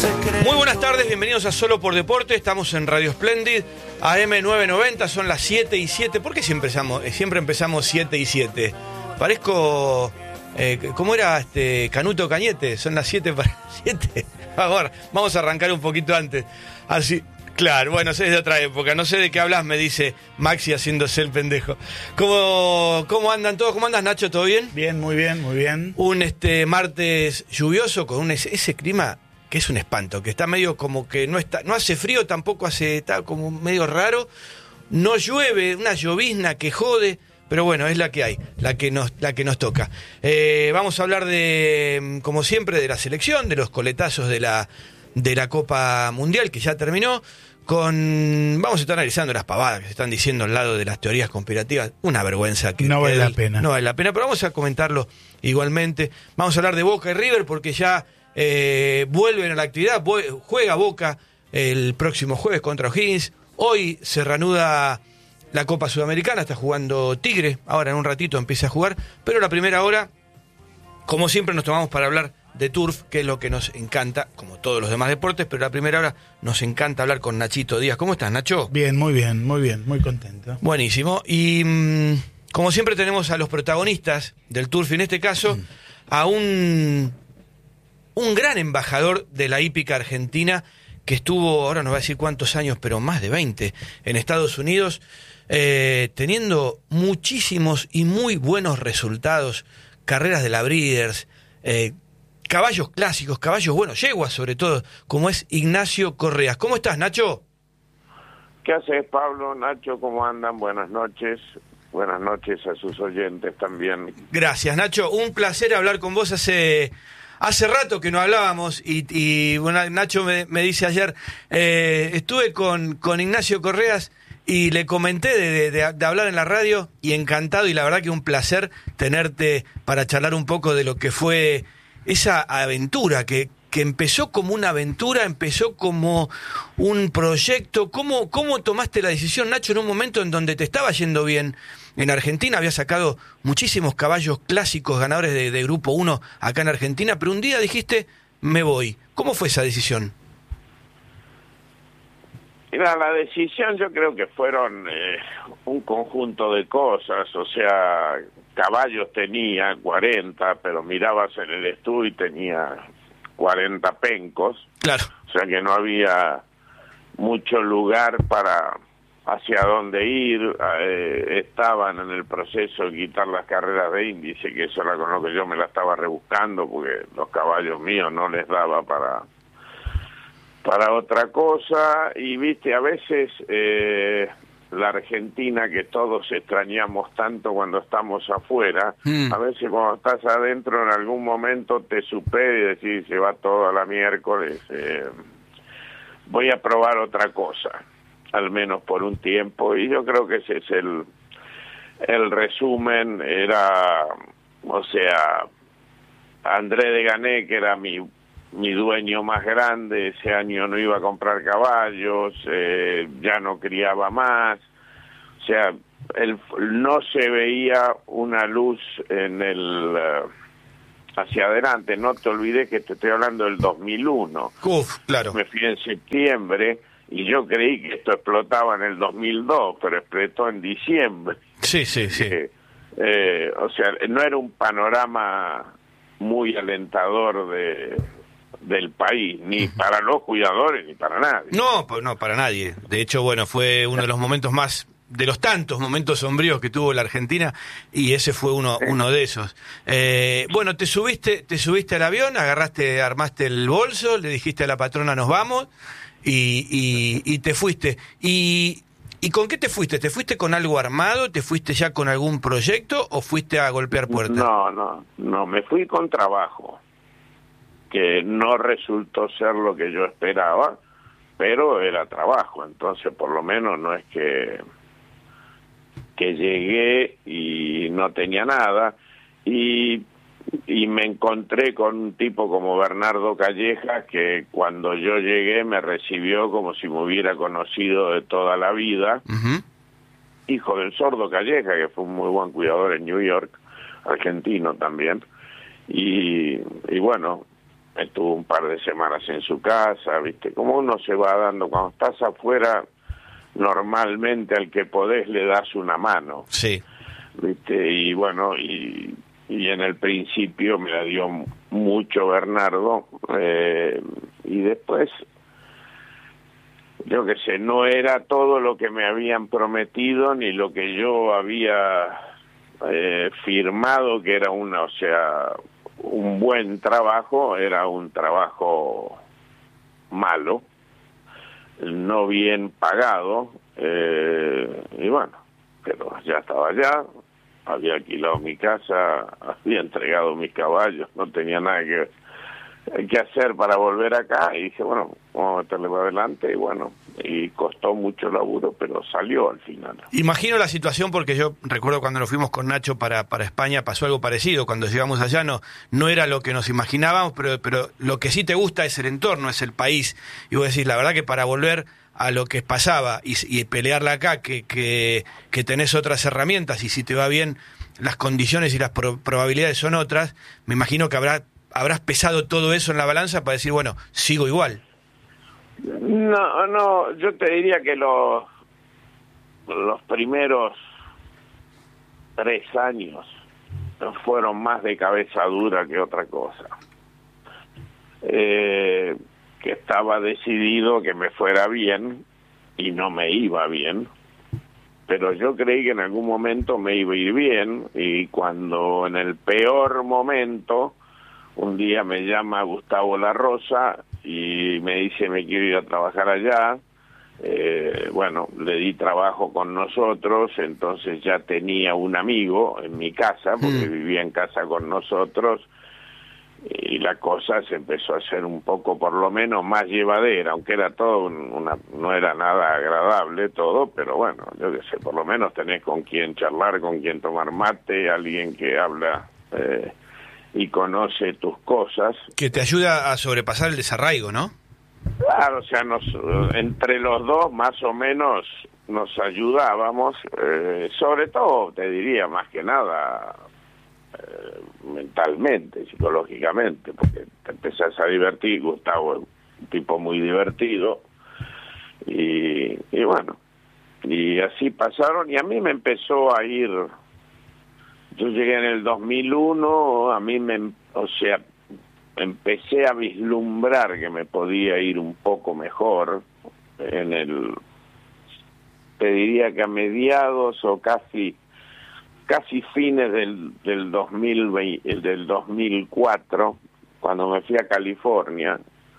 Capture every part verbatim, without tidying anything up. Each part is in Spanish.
Muy buenas tardes, bienvenidos a Solo por Deporte. Estamos en Radio Splendid, A M novecientos noventa, son las siete y siete. ¿Por qué siempre empezamos, siempre empezamos siete y siete? Parezco, eh, ¿cómo era este Canuto Cañete? Son las siete para siete. Ahora, vamos a arrancar un poquito antes. Así, claro, bueno, es de otra época. No sé de qué hablas, me dice Maxi haciéndose el pendejo. ¿Cómo, cómo andan todos? ¿Cómo andas, Nacho? ¿Todo bien? Bien, muy bien, muy bien. Un este martes lluvioso con un, ese, ese clima que es un espanto, que está medio como que no está, no hace frío, tampoco hace, está como medio raro, no llueve, una llovizna que jode, pero bueno, es la que hay, la que nos, la que nos toca. Eh, vamos a hablar de, como siempre, de la selección, de los coletazos de la, de la Copa Mundial, que ya terminó, con, vamos a estar analizando las pavadas que se están diciendo al lado de las teorías conspirativas, una vergüenza que no vale que la el, pena. No vale la pena, pero vamos a comentarlo igualmente. Vamos a hablar de Boca y River, porque ya Eh, vuelven a la actividad, juega Boca el próximo jueves contra O'Higgins. Hoy se reanuda la Copa Sudamericana, está jugando Tigre, ahora en un ratito empieza a jugar, pero la primera hora, como siempre, nos tomamos para hablar de turf, que es lo que nos encanta, como todos los demás deportes, pero la primera hora nos encanta hablar con Nachito Díaz. ¿Cómo estás, Nacho? Bien, muy bien, muy bien, muy contento. Buenísimo, y mmm, como siempre tenemos a los protagonistas del turf, y en este caso mm. a un... un gran embajador de la hípica argentina que estuvo, ahora no voy a decir cuántos años, pero más de veinte en Estados Unidos, eh, teniendo muchísimos y muy buenos resultados, carreras de la Breeders, eh, caballos clásicos, caballos buenos, yeguas sobre todo, como es Ignacio Correas. ¿Cómo estás, Nacho? ¿Qué haces, Pablo? Nacho, ¿cómo andan? Buenas noches. Buenas noches a sus oyentes también. Gracias, Nacho. Un placer hablar con vos. Hace... Hace rato que no hablábamos y, y bueno, Nacho me, me dice ayer, eh, estuve con, con Ignacio Correas y le comenté de, de, de hablar en la radio y encantado, y la verdad que un placer tenerte para charlar un poco de lo que fue esa aventura que, que empezó como una aventura, empezó como un proyecto. ¿Cómo, cómo tomaste la decisión, Nacho, en un momento en donde te estaba yendo bien? En Argentina había sacado muchísimos caballos clásicos, ganadores de, de Grupo uno acá en Argentina, pero un día dijiste, me voy. ¿Cómo fue esa decisión? Mira, la decisión yo creo que fueron eh, un conjunto de cosas, o sea, caballos tenía cuarenta, pero mirabas en el estudio y tenía cuarenta pencos. Claro. O sea que no había mucho lugar para hacia dónde ir. Eh, estaban en el proceso de quitar las carreras de índice, que eso era con lo que yo me la estaba rebuscando, porque los caballos míos no les daba para para otra cosa. Y viste, a veces eh, la Argentina, que todos extrañamos tanto cuando estamos afuera, mm. a veces cuando estás adentro en algún momento te supera y decís, se va todo a la miércoles, eh, voy a probar otra cosa, al menos por un tiempo. Y yo creo que ese es el el resumen. Era, o sea, André de Gané, que era mi mi dueño más grande, ese año no iba a comprar caballos, eh, ya no criaba más, o sea, el, no se veía una luz en el uh, hacia adelante. No te olvides que te estoy hablando del dos mil uno. Uf, claro. Me fui en septiembre y yo creí que esto explotaba en el dos mil dos, pero explotó en diciembre. Sí, sí, sí. Eh, eh, o sea, no era un panorama muy alentador de del país, ni uh-huh. para los cuidadores, ni para nadie. No, no, para nadie. De hecho, bueno, fue uno de los momentos más, de los tantos momentos sombríos que tuvo la Argentina, y ese fue uno, sí. uno de esos. Eh, bueno, te subiste, te subiste al avión, agarraste, armaste el bolso, le dijiste a la patrona, nos vamos, y, y, y te fuiste. Y, ¿Y con qué te fuiste? ¿Te fuiste con algo armado? ¿Te fuiste ya con algún proyecto o fuiste a golpear puertas? No, no, no, me fui con trabajo, que no resultó ser lo que yo esperaba, pero era trabajo. Entonces, por lo menos no es que que llegué y no tenía nada, y y me encontré con un tipo como Bernardo Calleja, que cuando yo llegué me recibió como si me hubiera conocido de toda la vida. Uh-huh. Hijo del Sordo Calleja, que fue un muy buen cuidador en New York, argentino también. Y, y bueno, estuve un par de semanas en su casa, ¿viste? Como uno se va dando, cuando estás afuera, normalmente al que podés le das una mano. Sí. ¿Viste? Y bueno, y, y en el principio me la dio mucho Bernardo, eh, y después, yo qué sé, no era todo lo que me habían prometido, ni lo que yo había eh, firmado, que era una, o sea, un buen trabajo, era un trabajo malo, no bien pagado, eh, y bueno, pero ya estaba allá, había alquilado mi casa, había entregado mis caballos, no tenía nada que, que hacer para volver acá, y dije, bueno, vamos a meterle para adelante, y bueno, y costó mucho laburo, pero salió al final. Imagino la situación, porque yo recuerdo cuando nos fuimos con Nacho para, para España, pasó algo parecido. Cuando llegamos allá no, no era lo que nos imaginábamos, pero, pero lo que sí te gusta es el entorno, es el país. Y vos decís, la verdad que para volver a lo que pasaba y, y pelearla acá, que, que, que tenés otras herramientas, y si te va bien, las condiciones y las pro, probabilidades son otras, me imagino que habrá, habrás pesado todo eso en la balanza para decir, bueno, sigo igual. No, no, yo te diría que los, los primeros tres años fueron más de cabeza dura que otra cosa. Eh, que estaba decidido que me fuera bien y no me iba bien, pero yo creí que en algún momento me iba a ir bien, y cuando en el peor momento, un día me llama Gustavo La Rosa y me dice, me quiero ir a trabajar allá. Eh, bueno, le di trabajo con nosotros, entonces ya tenía un amigo en mi casa, porque mm. vivía en casa con nosotros, y la cosa se empezó a hacer un poco, por lo menos, más llevadera, aunque era todo una, no era nada agradable todo, pero bueno, yo qué sé, por lo menos tenés con quien charlar, con quien tomar mate, alguien que habla eh, y conoce tus cosas. Que te ayuda a sobrepasar el desarraigo, ¿no? Claro, o sea, nos, entre los dos más o menos nos ayudábamos, eh, sobre todo, te diría, más que nada, eh, mentalmente, psicológicamente, porque te empezás a divertir. Gustavo es un tipo muy divertido, y, y bueno, y así pasaron, y a mí me empezó a ir, yo llegué en el dos mil uno, a mí me, o sea, empecé a vislumbrar que me podía ir un poco mejor en el, te diría que a mediados o casi casi fines del del dos mil veinte, del dos mil cuatro, cuando me fui a California,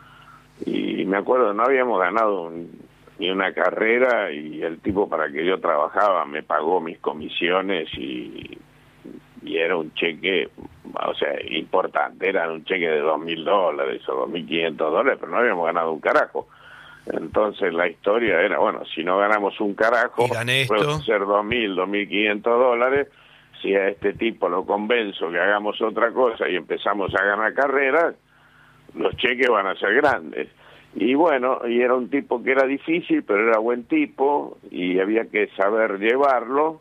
y me acuerdo, no habíamos ganado un, ni una carrera, y el tipo para que yo trabajaba me pagó mis comisiones, y y era un cheque, o sea, importante, era un cheque de dos mil dólares o dos mil quinientos dólares, pero no habíamos ganado un carajo. Entonces la historia era, bueno, si no ganamos un carajo, puede ser dos mil, dos mil quinientos dólares, si a este tipo lo convenzo que hagamos otra cosa y empezamos a ganar carreras, los cheques van a ser grandes. Y bueno, y era un tipo que era difícil, pero era buen tipo, y había que saber llevarlo.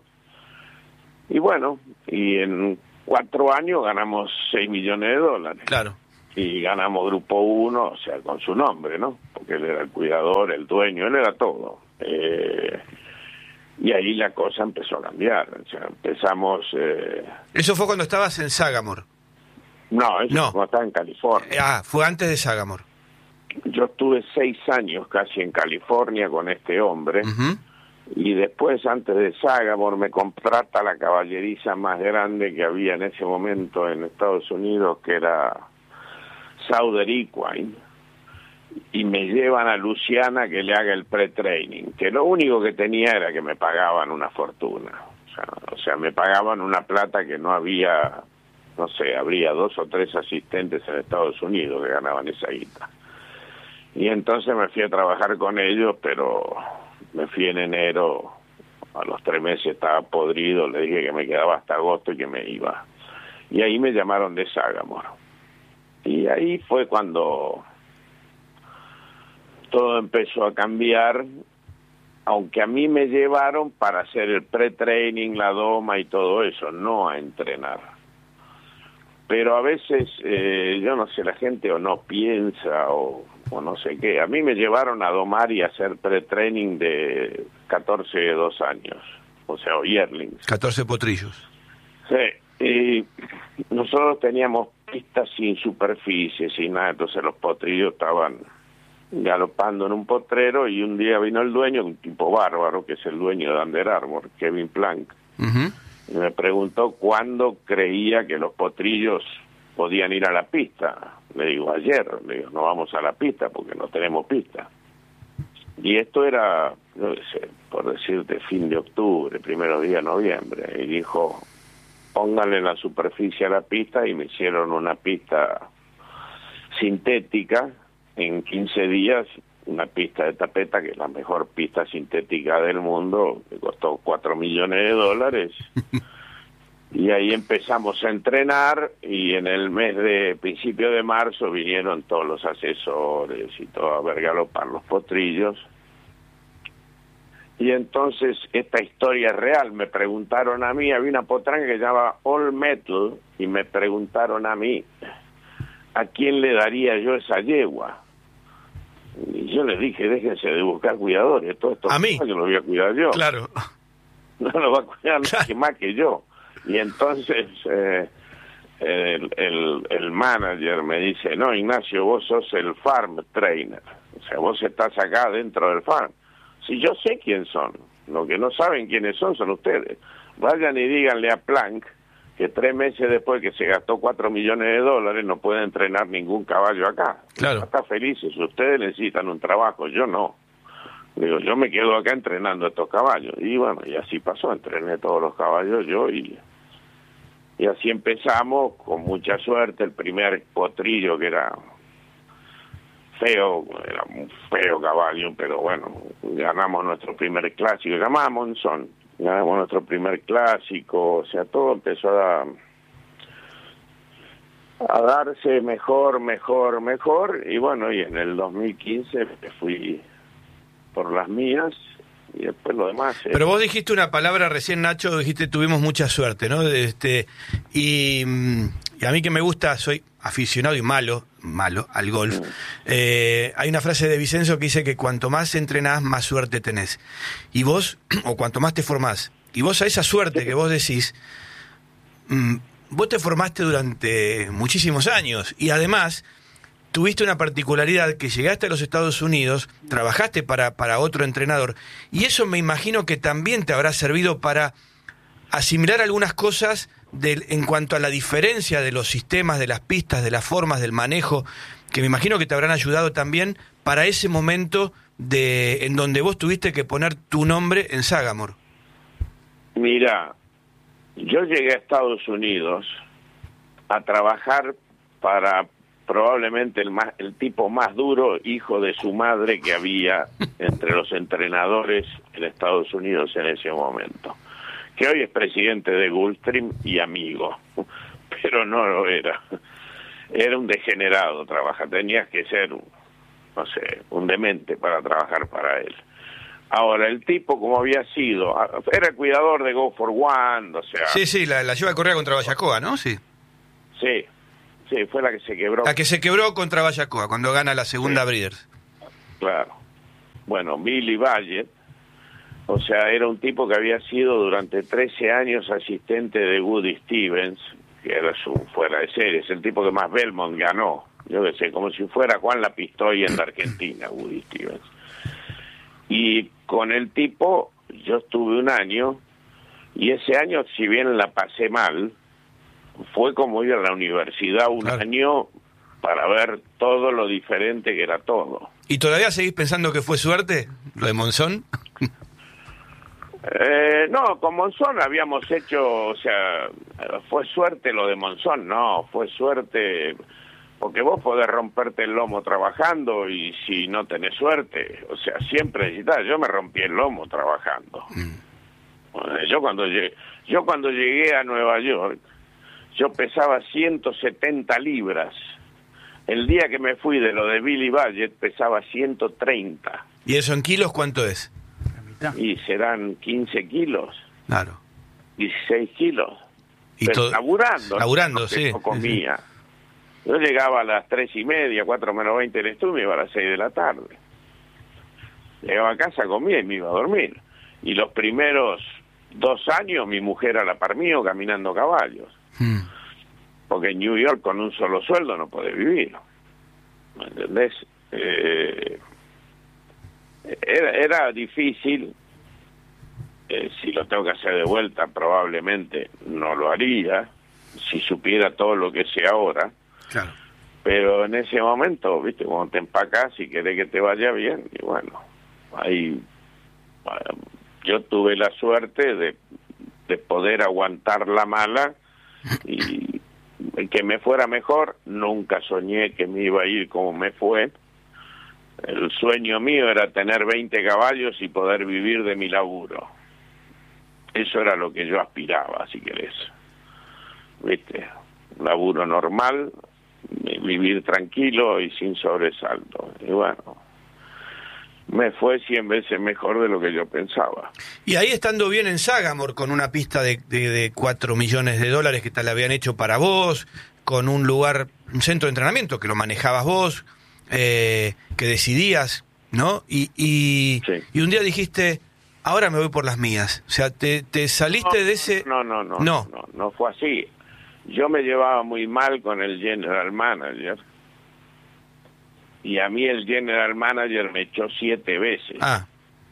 Y bueno, y en cuatro años ganamos seis millones de dólares. Claro. Y ganamos Grupo uno, o sea, con su nombre, ¿no? Porque él era el cuidador, el dueño, él era todo. Eh, y ahí la cosa empezó a cambiar. O sea, empezamos... Eh... ¿Eso fue cuando estabas en Sagamore? No, eso no. fue cuando estaba en California. Ah, fue antes de Sagamore. Yo estuve seis años casi en California con este hombre. Uh-huh. Y después, antes de Sagamore, me contrata la caballeriza más grande que había en ese momento en Estados Unidos, que era Southern Equine, y me llevan a Luciana que le haga el pre-training, que lo único que tenía era que me pagaban una fortuna. O sea, o sea, me pagaban una plata que no había, no sé, habría dos o tres asistentes en Estados Unidos que ganaban esa guita. Y entonces me fui a trabajar con ellos, pero... me fui en enero, a los tres meses estaba podrido, le dije que me quedaba hasta agosto y que me iba. Y ahí me llamaron de Sagamore. Y ahí fue cuando todo empezó a cambiar, aunque a mí me llevaron para hacer el pre-training, la doma y todo eso, no a entrenar. pero a veces, eh, yo no sé, la gente o no piensa o, o no sé qué. A mí me llevaron a domar y a hacer pre-training de catorce, dos años, o sea, o yearlings. catorce potrillos. Sí, y nosotros teníamos pistas sin superficie, sin nada, entonces los potrillos estaban galopando en un potrero y un día vino el dueño, un tipo bárbaro, que es el dueño de Under Armour, Kevin Plank, Uh-huh. y me preguntó cuándo creía que los potrillos podían ir a la pista. Le digo, ayer. Le digo, no vamos a la pista porque no tenemos pista. Y esto era, no sé, por decirte, fin de octubre, primeros días de noviembre. Y dijo, pónganle la superficie a la pista, y me hicieron una pista sintética en quince días, una pista de tapeta que es la mejor pista sintética del mundo, que costó cuatro millones de dólares. Y ahí empezamos a entrenar, y en el mes de principio de marzo vinieron todos los asesores y todo a ver galopar los potrillos. Y entonces esta historia es real. Me preguntaron a mí, había una potranca que se llama All Metal, y me preguntaron a mí, ¿a quién le daría yo esa yegua? Y yo les dije, déjense de buscar cuidadores, todo esto ¿A mí? yo lo voy a cuidar yo. Claro. No lo va a cuidar Claro. nadie más que yo. Y entonces eh, el, el, el manager me dice, no, Ignacio, vos sos el farm trainer, o sea, vos estás acá dentro del farm. Si yo sé quién son, lo que no saben quiénes son son ustedes. Vayan y díganle a Plank que tres meses después que se gastó cuatro millones de dólares no puede entrenar ningún caballo acá. Claro. Está felices, ustedes necesitan un trabajo, yo no. Digo, yo me quedo acá entrenando a estos caballos. Y bueno, y así pasó, entrené todos los caballos yo, y, y así empezamos, con mucha suerte. El primer potrillo, que era feo, era un feo caballo, pero bueno, ganamos nuestro primer clásico, se llamaba Monzón. Ganamos nuestro primer clásico, o sea, todo empezó a, a darse mejor, mejor, mejor, y bueno, y en el dos mil quince me fui por las mías, y después lo demás. Eh. Pero vos dijiste una palabra recién, Nacho, dijiste tuvimos mucha suerte, ¿no? Este, y, y a mí que me gusta, soy aficionado y malo, malo al golf. Eh, hay una frase de Vicenzo que dice que cuanto más entrenás, más suerte tenés. Y vos, o cuanto más te formás, y vos a esa suerte que vos decís, mmm, vos te formaste durante muchísimos años, y además tuviste una particularidad que llegaste a los Estados Unidos, trabajaste para, para otro entrenador, y eso me imagino que también te habrá servido para asimilar algunas cosas de, en cuanto a la diferencia de los sistemas, de las pistas, de las formas, del manejo, que me imagino que te habrán ayudado también para ese momento de en donde vos tuviste que poner tu nombre en Sagamore. Mira, yo llegué a Estados Unidos a trabajar para probablemente el más el tipo más duro, hijo de su madre, que había entre los entrenadores en Estados Unidos en ese momento, que hoy es presidente de Gulfstream y amigo, pero no lo era. Era un degenerado trabajar, tenías que ser, un, no sé, un demente para trabajar para él. Ahora, el tipo, como había sido, era el cuidador de Go for One, o sea... Sí, sí, la, la lleva a correr contra Vallacoa, ¿no? Sí. Sí, sí, fue la que se quebró. La que se quebró contra Vallacoa, cuando gana la segunda sí. Breeders. Claro. Bueno, Billy Baggett, o sea, era un tipo que había sido durante trece años asistente de Woody Stevens, que era su fuera de serie, es el tipo que más Belmont ganó, yo que sé, como si fuera Juan La Pistoia en la Argentina, Woody Stevens. Y con el tipo yo estuve un año, y ese año, si bien la pasé mal, fue como ir a la universidad un claro. año para ver todo lo diferente que era todo. ¿Y todavía seguís pensando que fue suerte lo de Monzón? Eh, no, con Monzón habíamos hecho, o sea, fue suerte lo de Monzón, no, fue suerte, porque vos podés romperte el lomo trabajando y si no tenés suerte, o sea, siempre necesitas, yo me rompí el lomo trabajando. Mm. Yo cuando llegué, yo cuando llegué a Nueva York, yo pesaba ciento setenta libras. El día que me fui de lo de Billy Baggett pesaba ciento treinta. ¿Y eso en kilos cuánto es? Y serán quince kilos. Claro. dieciséis kilos. Y pero todo, laburando. laburando, no, sí. No comía. Yo llegaba a las tres y media, cuatro menos veinte del estudio, me iba a las seis de la tarde. Llegaba a casa, comía y me iba a dormir. Y los primeros dos años mi mujer a la par mío caminando caballos. Mm. Porque en New York con un solo sueldo no podés vivir. ¿Me entendés? Eh, era, era difícil. Eh, si lo tengo que hacer de vuelta, probablemente no lo haría, si supiera todo lo que sé ahora. Claro. Pero en ese momento, viste, cuando te empacás y querés que te vaya bien, y bueno, ahí bueno, yo tuve la suerte de, de poder aguantar la mala y que me fuera mejor. Nunca soñé que me iba a ir como me fue. El sueño mío era tener veinte caballos y poder vivir de mi laburo. Eso era lo que yo aspiraba, si querés. ¿Viste? Un laburo normal, vivir tranquilo y sin sobresalto. Y bueno, me fue cien veces mejor de lo que yo pensaba. Y ahí estando bien en Sagamore, con una pista de, de, de cuatro millones de dólares que te la habían hecho para vos, con un lugar, un centro de entrenamiento que lo manejabas vos, eh, que decidías, ¿no? Y, y, sí. y un día dijiste, ahora me voy por las mías. O sea, te, te saliste no, de ese... No, no, no, no, no, no, no fue así. Yo me llevaba muy mal con el general manager. Y a mí el general manager me echó siete veces. Ah.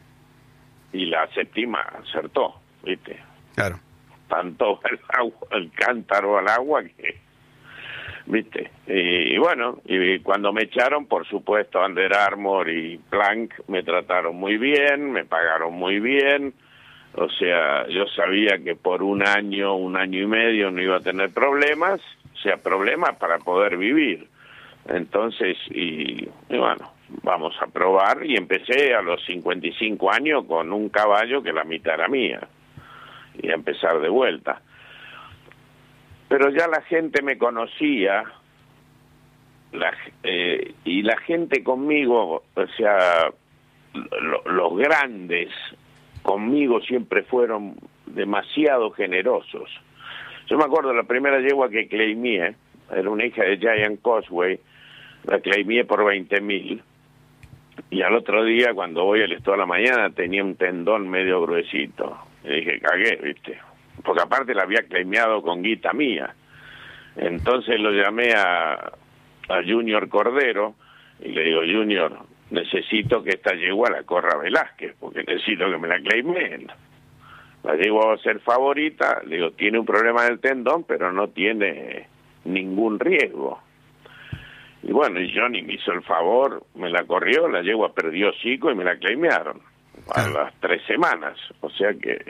Y la séptima acertó, ¿viste? Claro. Tanto el agua, el cántaro al agua que... ¿Viste? Y, y bueno, y cuando me echaron, por supuesto, Under Armour y Plank me trataron muy bien, me pagaron muy bien. O sea, yo sabía que por un año, un año y medio no iba a tener problemas, o sea, problemas para poder vivir. Entonces, y, y bueno, vamos a probar. Y empecé a los cincuenta y cinco años con un caballo que la mitad era mía. Y a empezar de vuelta. Pero ya la gente me conocía, la, eh, y la gente conmigo, o sea, lo, los grandes conmigo siempre fueron demasiado generosos. Yo me acuerdo la primera yegua que claimé, era una hija de Giant Cosway, la claimé por veinte mil, y al otro día cuando voy al estado a la mañana tenía un tendón medio gruesito, y dije, cagué, viste, porque aparte la había claimeado con guita mía. Entonces lo llamé a, a Junior Cordero y le digo, Junior, necesito que esta yegua la corra Velázquez, porque necesito que me la claimeen. La yegua va a ser favorita, le digo, tiene un problema del tendón, pero no tiene ningún riesgo. Y bueno, y Johnny me hizo el favor, me la corrió, la yegua perdió hocico y me la claimearon a las tres semanas. O sea que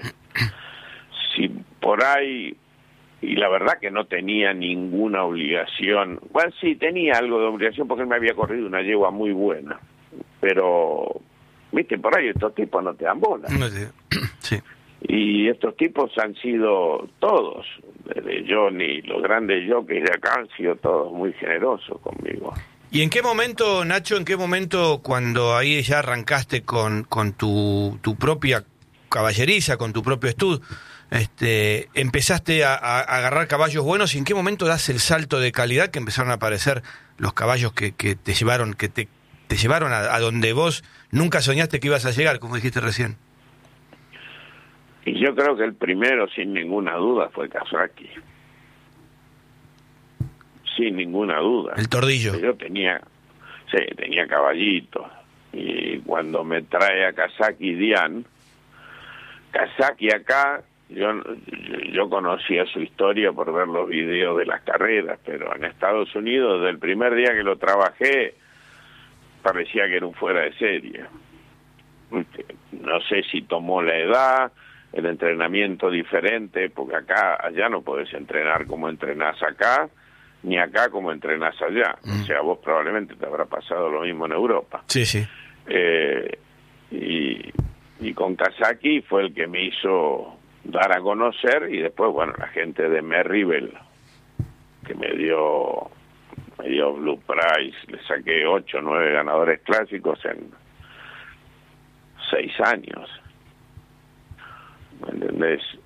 si por ahí, y la verdad que no tenía ninguna obligación, bueno, sí tenía algo de obligación porque él me había corrido una yegua muy buena, pero, viste, por ahí estos tipos no te dan bola. No sé. Sí. Y estos tipos han sido todos, desde Johnny, los grandes jockeys de acá han sido todos muy generosos conmigo. ¿Y en qué momento, Nacho, en qué momento cuando ahí ya arrancaste con, con tu, tu propia caballeriza, con tu propio estudio, este, empezaste a, a agarrar caballos buenos, y en qué momento das el salto de calidad que empezaron a aparecer los caballos que, que te llevaron, que te, te llevaron a, a donde vos nunca soñaste que ibas a llegar, como dijiste recién? Y yo creo que el primero, sin ninguna duda, fue Kazaki. Sin ninguna duda. El Tordillo. Yo tenía, sí, tenía caballitos. Y cuando me trae a Kazaki Dian, Kazaki acá, yo, yo conocía su historia por ver los videos de las carreras, pero en Estados Unidos, desde el primer día que lo trabajé, parecía que era un fuera de serie. No sé si tomó la edad, el entrenamiento diferente, porque acá, allá no podés entrenar como entrenás acá, ni acá como entrenás allá. Mm. O sea, vos probablemente te habrá pasado lo mismo en Europa. Sí, sí. Eh, y, y con Kazaki fue el que me hizo dar a conocer, y después, bueno, la gente de Merrivale, que me dio, me dio Blue Prize, le saqué ocho, nueve ganadores clásicos en seis años. ¿Me entendés?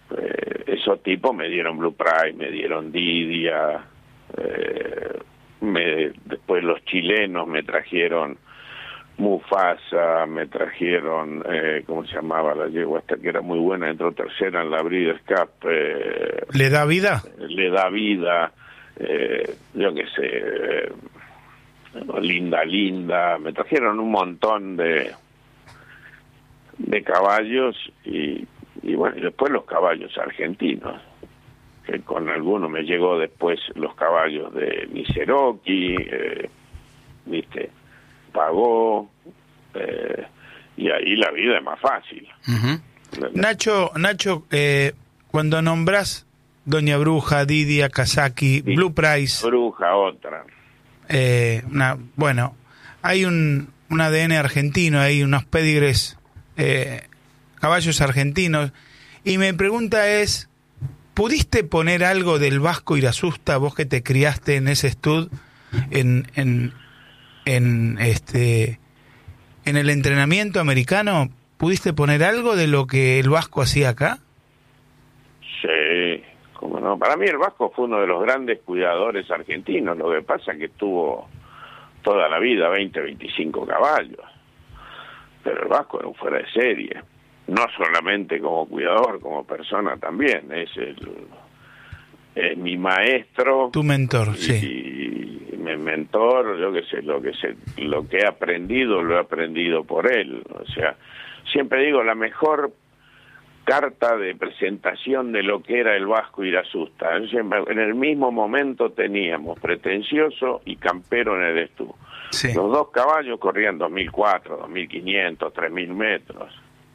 eh, esos tipos me dieron Blue Price, me dieron Didia, eh, me, después los chilenos me trajeron Mufasa, me trajeron, eh, ¿cómo se llamaba la yegua esta que era muy buena? Entró tercera en la Breeders' Cup. Eh, ¿Le da vida? Le da vida, eh, yo qué sé, eh, Linda Linda, me trajeron un montón de de caballos y, y bueno, y después los caballos argentinos, que con algunos me llegó después los caballos de Miseroki, eh, viste, pagó, eh, y ahí la vida es más fácil. Uh-huh. Nacho, Nacho, eh, cuando nombras Doña Bruja, Didia, Kazaki, sí, Blue Price, Bruja, otra. Eh, una, bueno, hay un, un A D N argentino, hay unos pedigres, eh, caballos argentinos, y mi pregunta es, ¿pudiste poner algo del Vasco Irasusta, vos que te criaste en ese stud, en, en, en este, en el entrenamiento americano? ¿Pudiste poner algo de lo que el Vasco hacía acá? Sí, cómo no. Para mí el Vasco fue uno de los grandes cuidadores argentinos. Lo que pasa es que tuvo toda la vida veinte, veinticinco caballos. Pero el Vasco era un fuera de serie. No solamente como cuidador, como persona también. Es el es mi maestro. Tu mentor, y, sí. Y mi mentor, yo que sé, lo que sé, lo que he aprendido, lo he aprendido por él. O sea, siempre digo, la mejor carta de presentación de lo que era el Vasco Irasusta. En el mismo momento teníamos Pretencioso y Campero en el Estú. Sí. Los dos caballos corrían dos mil cuatro, dos mil quinientos, tres mil metros.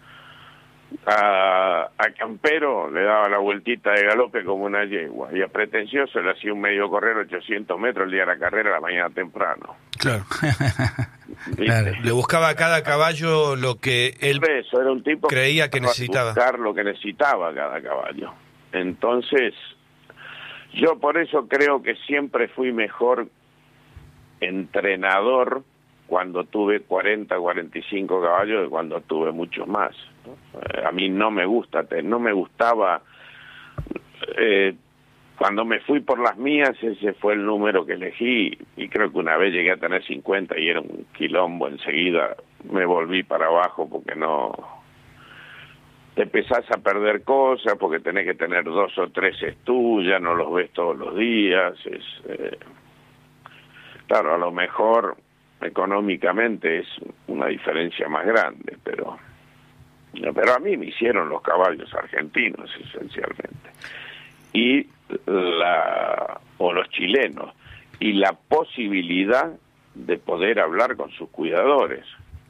A, a Campero le daba la vueltita de galope como una yegua, y a Pretencioso le hacía un medio correr ochocientos metros el día de la carrera a la mañana temprano. Claro. Claro. Le buscaba a cada caballo lo que él Eso, era un tipo creía que, que necesitaba. Buscar lo que necesitaba cada caballo. Entonces, yo por eso creo que siempre fui mejor entrenador cuando tuve cuarenta, cuarenta y cinco caballos que cuando tuve muchos más. A mí no me gusta, no me gustaba, eh, cuando me fui por las mías, ese fue el número que elegí, y creo que una vez llegué a tener cincuenta y era un quilombo, enseguida me volví para abajo porque no... Te empezás a perder cosas porque tenés que tener dos o tres estús, ya no los ves todos los días, es... Eh, claro, a lo mejor económicamente es una diferencia más grande, pero... Pero a mí me hicieron los caballos argentinos, esencialmente. Y la o los chilenos. Y la posibilidad de poder hablar con sus cuidadores.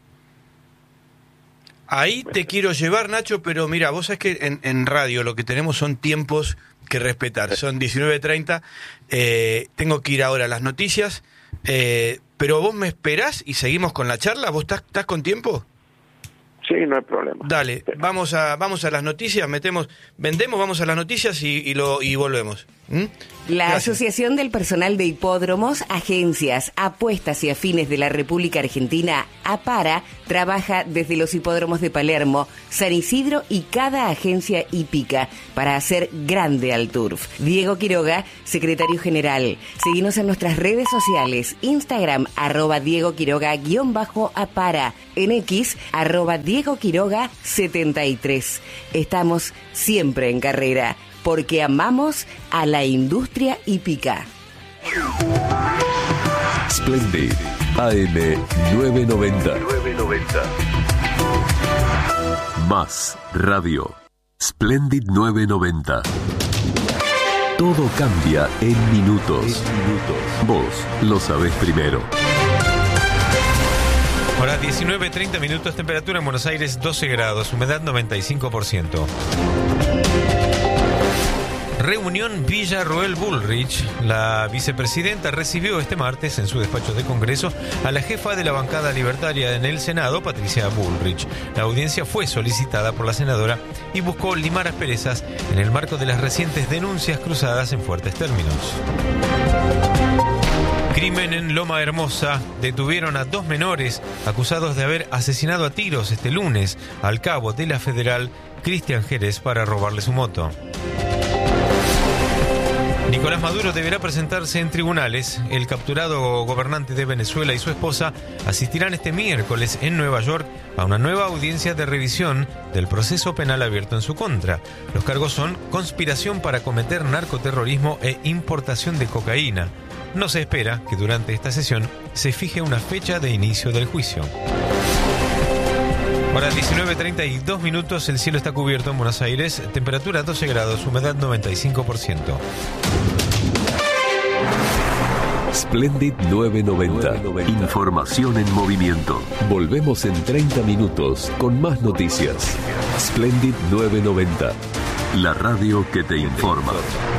Ahí te quiero llevar, Nacho, pero mira, vos sabés que en, en radio lo que tenemos son tiempos que respetar. Son diecinueve treinta, eh, tengo que ir ahora a las noticias, eh, pero vos me esperás y seguimos con la charla. ¿Vos estás, estás con tiempo? Sí, no hay problema. Dale, vamos a vamos a las noticias, metemos, vendemos, vamos a las noticias y, y lo y volvemos. ¿Mm? La Gracias. Asociación del Personal de Hipódromos, Agencias, Apuestas y Afines de la República Argentina, APARA, trabaja desde los hipódromos de Palermo, San Isidro y cada agencia hípica para hacer grande al turf. Diego Quiroga, secretario general. Seguinos en nuestras redes sociales, Instagram, arroba Diego Quiroga, guión bajo APARA, en X, arroba Diego Quiroga setenta y tres. Estamos siempre en carrera, porque amamos a la industria hípica. Splendid, A M nueve noventa. Más Radio. Splendid nueve noventa. Todo cambia en minutos. Vos lo sabés primero. Ahora diecinueve treinta minutos, temperatura en Buenos Aires doce grados, humedad noventa y cinco por ciento. Reunión Villa Roel Bullrich. La vicepresidenta recibió este martes en su despacho de Congreso a la jefa de la bancada libertaria en el Senado, Patricia Bullrich. La audiencia fue solicitada por la senadora y buscó limar asperezas en el marco de las recientes denuncias cruzadas en fuertes términos. Crimen en Loma Hermosa. Detuvieron a dos menores acusados de haber asesinado a tiros este lunes al cabo de la Federal Cristian Jerez para robarle su moto. Nicolás Maduro deberá presentarse en tribunales. El capturado gobernante de Venezuela y su esposa asistirán este miércoles en Nueva York a una nueva audiencia de revisión del proceso penal abierto en su contra. Los cargos son conspiración para cometer narcoterrorismo e importación de cocaína. No se espera que durante esta sesión se fije una fecha de inicio del juicio. Ahora diecinueve treinta y dos minutos, el cielo está cubierto en Buenos Aires, temperatura doce grados, humedad noventa y cinco por ciento. Splendid novecientos noventa. Información en movimiento. Volvemos en treinta minutos con más noticias. Splendid novecientos noventa. La radio que te informa.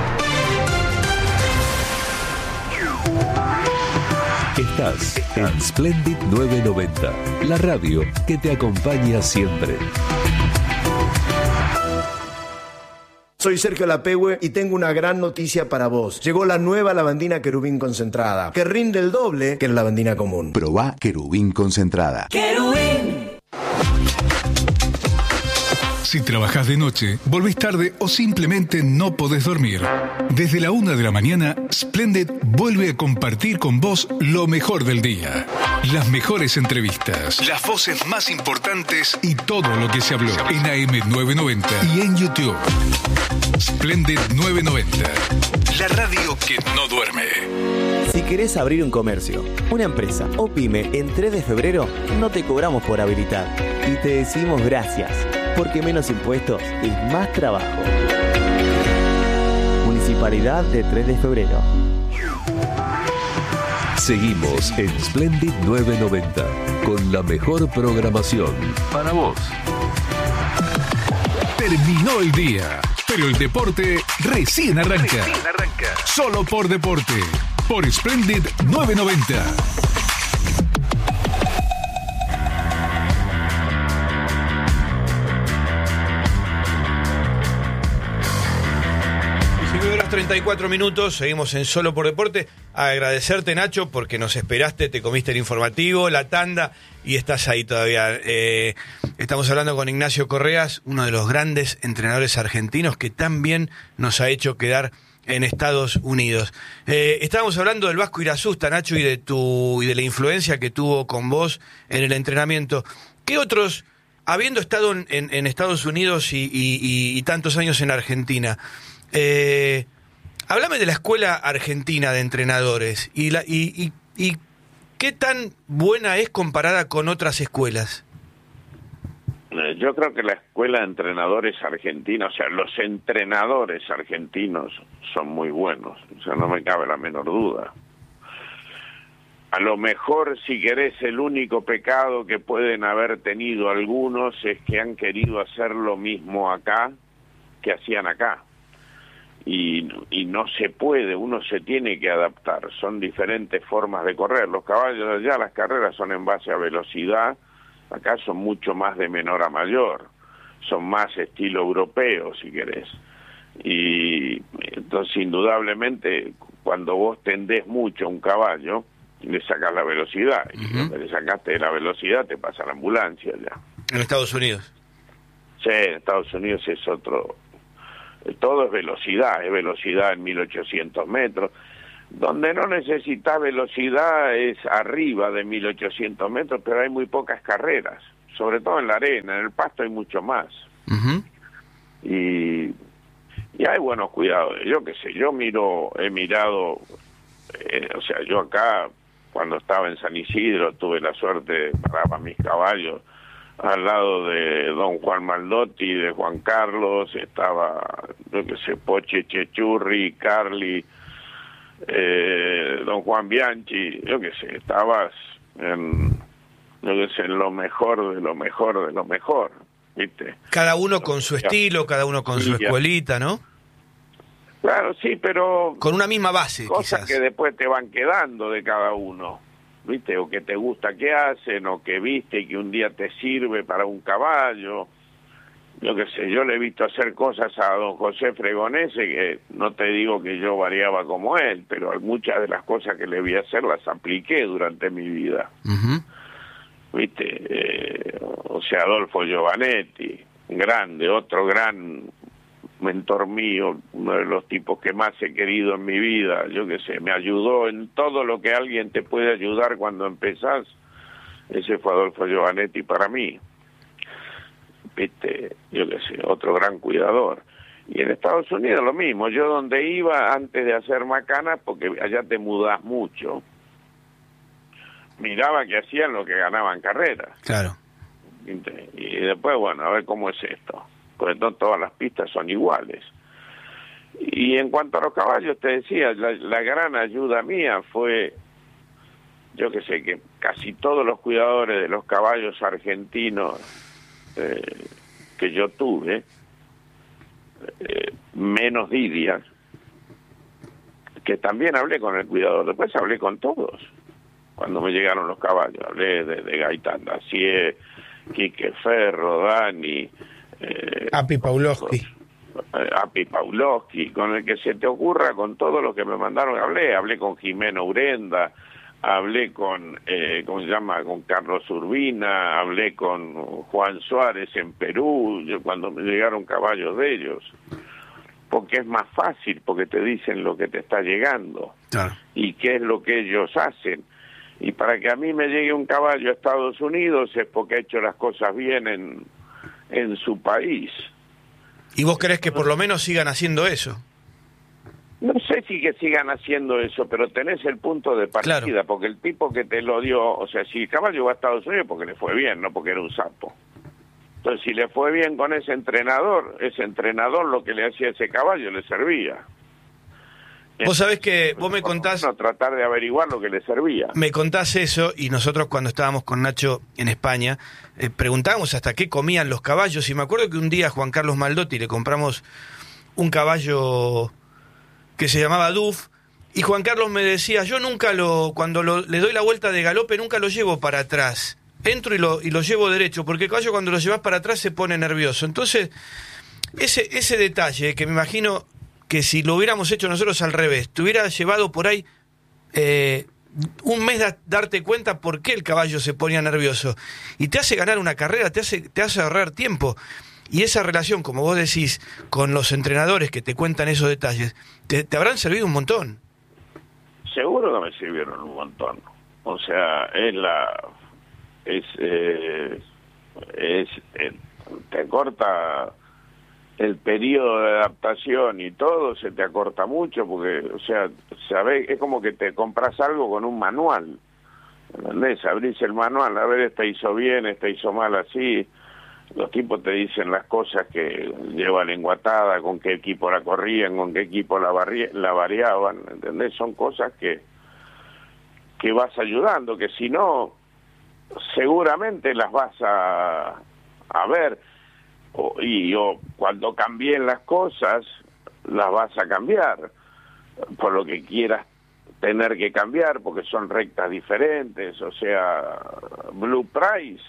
Estás en Splendid novecientos noventa. La radio que te acompaña siempre. Soy Sergio Lapehue y tengo una gran noticia para vos. Llegó la nueva lavandina Querubín concentrada, que rinde el doble que la lavandina común. Probá Querubín concentrada. ¡Querubín! Si trabajás de noche, volvés tarde o simplemente no podés dormir, desde la una de la mañana, Splendid vuelve a compartir con vos lo mejor del día. Las mejores entrevistas, las voces más importantes y todo lo que se habló en A M novecientos noventa y en YouTube. Splendid novecientos noventa, la radio que no duerme. Si querés abrir un comercio, una empresa o pyme en tres de febrero, no te cobramos por habilitar y te decimos gracias, porque menos impuestos es más trabajo. Municipalidad de tres de febrero. Seguimos en Splendid novecientos noventa con la mejor programación para vos. Terminó el día, pero el deporte recién arranca. Recién arranca. Solo por deporte, por Splendid novecientos noventa. treinta y cuatro minutos, seguimos en Solo por Deporte. Agradecerte, Nacho, porque nos esperaste, te comiste el informativo, la tanda y estás ahí todavía. Eh, estamos hablando con Ignacio Correas, uno de los grandes entrenadores argentinos que tan bien nos ha hecho quedar en Estados Unidos. Eh, estábamos hablando del Vasco Irasusta, Nacho, y de tu y de la influencia que tuvo con vos en el entrenamiento. ¿Qué otros, habiendo estado en, en, en Estados Unidos y, y, y, y tantos años en Argentina, eh, háblame de la escuela argentina de entrenadores y, la, y, y, y qué tan buena es comparada con otras escuelas. Yo creo que la escuela de entrenadores argentinos, o sea, los entrenadores argentinos son muy buenos, o sea, no me cabe la menor duda. A lo mejor, si querés, el único pecado que pueden haber tenido algunos es que han querido hacer lo mismo acá que hacían acá. Y, y no se puede, uno se tiene que adaptar, son diferentes formas de correr. Los caballos allá, las carreras son en base a velocidad, acá son mucho más de menor a mayor, son más estilo europeo, si querés. Y entonces, indudablemente, cuando vos tendés mucho a un caballo, le sacás la velocidad, y uh-huh. cuando le sacaste la velocidad te pasa la ambulancia ya. En Estados Unidos. Sí, en Estados Unidos es otro... Todo es velocidad, es velocidad en mil ochocientos metros. Donde no necesita velocidad es arriba de mil ochocientos metros, pero hay muy pocas carreras, sobre todo en la arena, en el pasto hay mucho más. Uh-huh. Y, y hay buenos cuidados. Yo qué sé, yo miro, he mirado, eh, o sea, yo acá, cuando estaba en San Isidro, tuve la suerte, paraba mis caballos al lado de don Juan Maldotti, de Juan Carlos, estaba, yo qué sé, Poche Chechurri, Carli, eh, don Juan Bianchi, yo qué sé, estabas en, yo qué sé, en lo mejor de lo mejor de lo mejor, ¿viste? Cada uno con su estilo, cada uno con su escuelita, ¿no? Claro, sí, pero... Con una misma base, cosas quizás. Que después te van quedando de cada uno, ¿viste? O que te gusta que hacen, o que viste y que un día te sirve para un caballo. yo qué sé, yo le he visto hacer cosas a don José Fregonese que no te digo que yo variaba como él, pero muchas de las cosas que le vi hacer las apliqué durante mi vida. Uh-huh. ¿Viste? Eh, o sea, Adolfo Giovanetti, grande, otro gran mentor mío, uno de los tipos que más he querido en mi vida, yo qué sé, me ayudó en todo lo que alguien te puede ayudar cuando empezás. Ese fue Adolfo Giovanetti para mí. Viste, yo qué sé, otro gran cuidador. Y en Estados Unidos lo mismo, yo donde iba antes de hacer macanas, porque allá te mudás mucho, miraba que hacían lo que ganaban carreras. Claro. ¿Viste? Y después, bueno, a ver cómo es esto, porque no todas las pistas son iguales. Y en cuanto a los caballos, te decía, la, la gran ayuda mía fue, yo que sé, que casi todos los cuidadores de los caballos argentinos eh, que yo tuve, eh, menos Didia, que también hablé con el cuidador, después hablé con todos, cuando me llegaron los caballos, hablé de, de Gaitán Dacier, Quique Ferro, Dani, eh, Api Paulowski. Eh, Api Paulowski, con el que se te ocurra, con todo lo que me mandaron, hablé, hablé con Jimeno Urenda, hablé con, eh, ¿cómo se llama?, con Carlos Urbina, hablé con Juan Suárez en Perú, yo, cuando me llegaron caballos de ellos, porque es más fácil, porque te dicen lo que te está llegando, claro, y qué es lo que ellos hacen. Y para que a mí me llegue un caballo a Estados Unidos es porque ha hecho las cosas bien en, en su país. ¿Y vos querés que por lo menos sigan haciendo eso? No sé si que sigan haciendo eso, pero tenés el punto de partida, claro, porque el tipo que te lo dio, o sea, si el caballo va a Estados Unidos porque le fue bien, no porque era un sapo. Entonces, si le fue bien con ese entrenador, ese entrenador lo que le hacía a ese caballo le servía. Vos sabés que vos me contás... No, tratar de averiguar lo que le servía. Me contás eso, y nosotros cuando estábamos con Nacho en España, eh, preguntábamos hasta qué comían los caballos, y me acuerdo que un día a Juan Carlos Maldotti le compramos un caballo que se llamaba Duf, y Juan Carlos me decía, yo nunca lo, cuando lo, le doy la vuelta de galope, nunca lo llevo para atrás, entro y lo, y lo llevo derecho, porque el caballo cuando lo llevas para atrás se pone nervioso. Entonces, ese, ese detalle, que me imagino que si lo hubiéramos hecho nosotros al revés, te hubiera llevado por ahí eh, un mes da, darte cuenta por qué el caballo se ponía nervioso, y te hace ganar una carrera, te hace, te hace ahorrar tiempo. Y esa relación, como vos decís, con los entrenadores que te cuentan esos detalles, te, te habrán servido un montón. Seguro que me sirvieron un montón. O sea, es la... es... Eh, es eh, te corta el periodo de adaptación y todo, se te acorta mucho, porque, o sea, sabés, es como que te compras algo con un manual, ¿entendés? Abrís el manual, a ver, este hizo bien, este hizo mal así. Los tipos te dicen las cosas que lleva lenguatada, con qué equipo la corrían, con qué equipo la, barri- la variaban, ¿entendés? Son cosas que que vas ayudando, que si no, seguramente las vas a, a ver, o, y o cuando cambien las cosas, las vas a cambiar, por lo que quieras tener que cambiar, porque son rectas diferentes. O sea, Blue Price,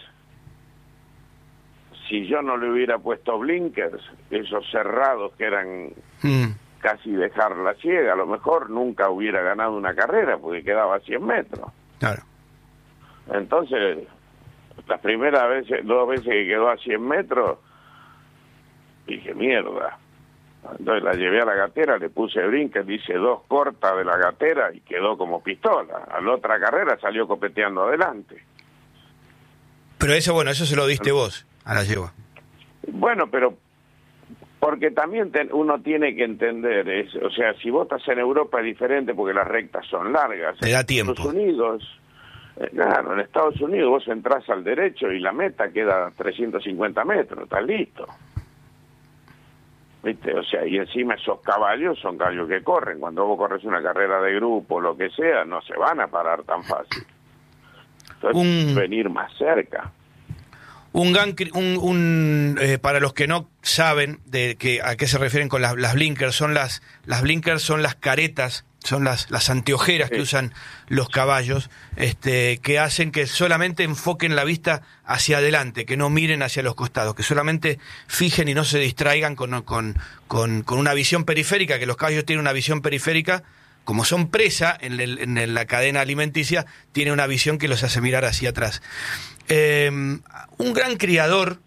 si yo no le hubiera puesto blinkers, esos cerrados que eran mm. casi dejarla ciega, a lo mejor nunca hubiera ganado una carrera porque quedaba a cien metros. Claro. Entonces, las primeras veces, dos veces que quedó a cien metros, dije, mierda. Entonces la llevé a la gatera, le puse blinkers, dice dos cortas de la gatera y quedó como pistola. A la otra carrera salió copeteando adelante. Pero eso, bueno, eso se lo diste vos a la yegua. Bueno, pero porque también te, uno tiene que entender, es, o sea, si vos estás en Europa es diferente porque las rectas son largas. Te da tiempo. En Estados Unidos, eh, claro, en Estados Unidos vos entrás al derecho y la meta queda a trescientos cincuenta metros, estás listo. ¿Viste? O sea, y encima esos caballos son caballos que corren. Cuando vos corres una carrera de grupo o lo que sea, no se van a parar tan fácil. Entonces, un, venir más cerca. Un, gan, un, un eh, para los que no saben de que a qué se refieren con las, las blinkers, son las las blinkers son las caretas son las, las anteojeras que usan los caballos, este, que hacen que solamente enfoquen la vista hacia adelante, que no miren hacia los costados, que solamente fijen y no se distraigan con, con, con, con una visión periférica, que los caballos tienen una visión periférica, como son presa en, el, en la cadena alimenticia, tiene una visión que los hace mirar hacia atrás. Eh, un gran criador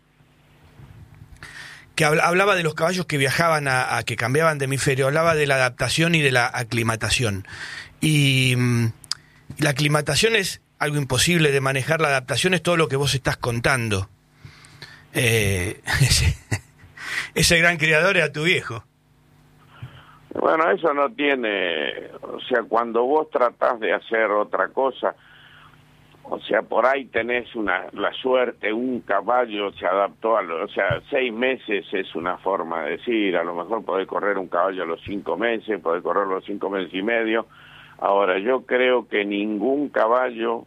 que hablaba de los caballos que viajaban a, a que cambiaban de hemisferio, hablaba de la adaptación y de la aclimatación. Y um, la aclimatación es algo imposible de manejar, la adaptación es todo lo que vos estás contando. Eh, ese, ese gran criador era tu viejo. Bueno, eso no tiene, o sea, cuando vos tratás de hacer otra cosa, o sea, por ahí tenés una la suerte, un caballo se adaptó a lo, o sea, seis meses es una forma de decir, a lo mejor podés correr un caballo a los cinco meses, podés correr los cinco meses y medio. Ahora, yo creo que ningún caballo,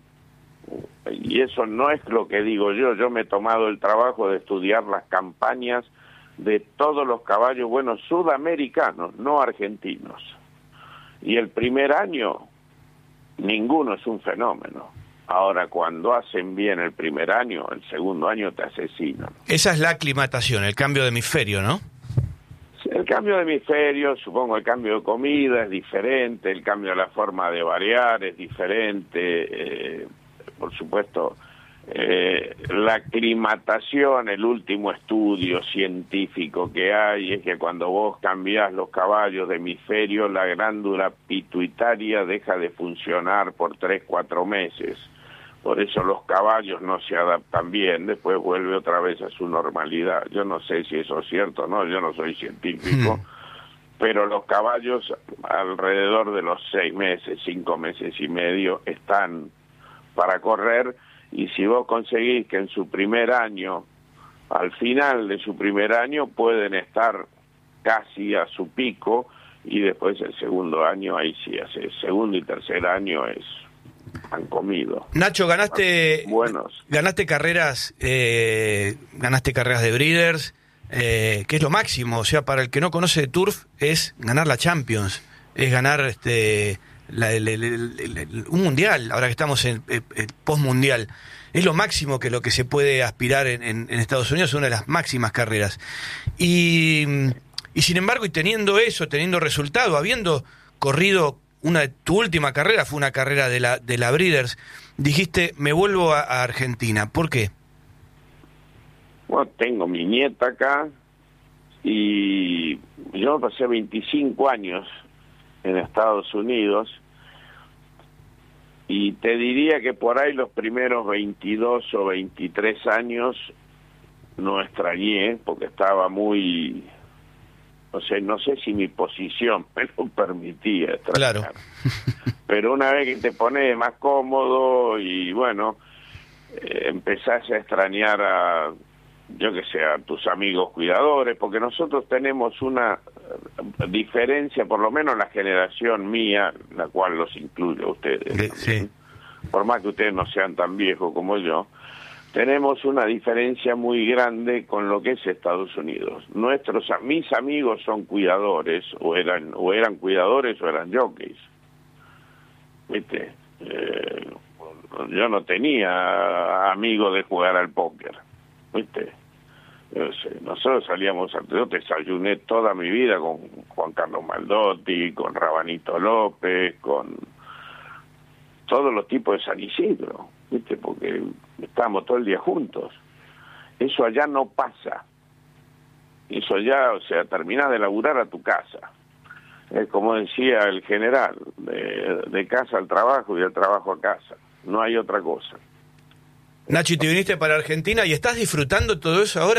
y eso no es lo que digo yo, yo me he tomado el trabajo de estudiar las campañas de todos los caballos, bueno, sudamericanos, no argentinos. Y el primer año, ninguno es un fenómeno. Ahora, cuando hacen bien el primer año, el segundo año te asesinan. Esa es la aclimatación, el cambio de hemisferio, ¿no? El cambio de hemisferio, supongo el cambio de comida es diferente, el cambio de la forma de variar es diferente, eh, por supuesto, eh, la aclimatación, el último estudio científico que hay es que cuando vos cambiás los caballos de hemisferio, la glándula pituitaria deja de funcionar por tres, cuatro meses. Por eso los caballos no se adaptan bien, después vuelve otra vez a su normalidad. Yo no sé si eso es cierto o no, yo no soy científico, hmm. pero los caballos alrededor de los seis meses, cinco meses y medio están para correr, y si vos conseguís que en su primer año, al final de su primer año, pueden estar casi a su pico, y después el segundo año, ahí sí, hace el segundo y tercer año es... han comido. Nacho, ganaste buenos. ganaste carreras, eh, ganaste carreras de breeders, eh, que es lo máximo, o sea, para el que no conoce de turf es ganar la Champions, es ganar este la, el, el, el, el, un mundial, ahora que estamos en el, el post-mundial, es lo máximo que lo que se puede aspirar en, en, en Estados Unidos, es una de las máximas carreras. Y, y sin embargo, y teniendo eso, teniendo resultado, habiendo corrido una tu última carrera fue una carrera de la de la Breeders, dijiste, me vuelvo a, a Argentina. ¿Por qué? Bueno, tengo mi nieta acá y yo pasé veinticinco años en Estados Unidos, y te diría que por ahí los primeros veintidós o veintitrés años no extrañé porque estaba muy... O sea, no sé si mi posición me lo permitía extrañar. Claro. Pero una vez que te pones más cómodo y bueno, eh, empezás a extrañar a, yo que sé, a tus amigos cuidadores, porque nosotros tenemos una diferencia, por lo menos la generación mía, la cual los incluye a ustedes. Sí. Por más que ustedes no sean tan viejos como yo, tenemos una diferencia muy grande con lo que es Estados Unidos. Nuestros, mis amigos son cuidadores, o eran, o eran cuidadores o eran jockeys. ¿Viste? Eh, yo no tenía amigos de jugar al póker. ¿Viste? Yo sé, nosotros salíamos, a, yo desayuné toda mi vida con Juan Carlos Maldotti, con Rabanito López, con todos los tipos de San Isidro, ¿viste? Porque estábamos todo el día juntos. Eso allá no pasa. Eso allá, o sea, terminás de laburar a tu casa. Es como decía el general, de, de casa al trabajo y del trabajo a casa. No hay otra cosa. Nacho, ¿y te viniste para Argentina y estás disfrutando todo eso ahora?